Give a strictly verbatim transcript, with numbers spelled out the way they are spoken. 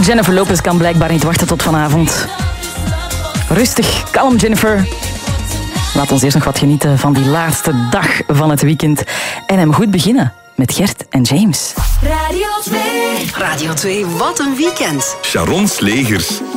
Jennifer Lopez kan blijkbaar niet wachten tot vanavond. Rustig, kalm Jennifer. Laat ons eerst nog wat genieten van die laatste dag van het weekend. En hem goed beginnen met Gert en James. Radio twee. Radio twee, wat een weekend. Sharon Slegers.